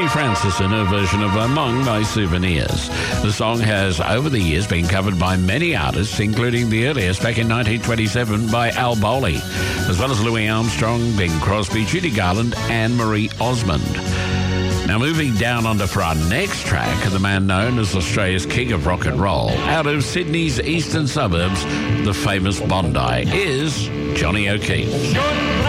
Connie Francis in her version of Among My Souvenirs. The song has, over the years, been covered by many artists, including the earliest back in 1927 by Al Bowley, as well as Louis Armstrong, Bing Crosby, Judy Garland, and Marie Osmond. Now, moving down under for our next track, the man known as Australia's king of rock and roll, out of Sydney's eastern suburbs, the famous Bondi, is Johnny O'Keefe.